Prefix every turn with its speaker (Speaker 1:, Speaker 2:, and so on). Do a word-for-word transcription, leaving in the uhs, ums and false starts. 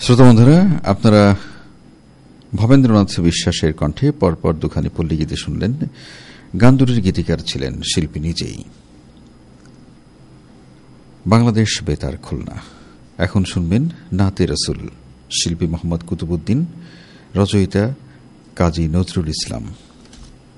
Speaker 1: শ্রোতা বন্ধুরা, আপনারা ভবেন্দ্রনাথ বিশ্বাসের কণ্ঠে পরপর দুখানি পল্লী গীতি শুনলেন। গান দুটির গীতিকার ছিলেন শিল্পী নিজেই। বাংলাদেশ বেতার খুলনা। এখন শুনবেন নাতে রসুল, শিল্পী মোহাম্মদ কুতুবুদ্দিন, রচয়িতা কাজী নজরুল ইসলাম।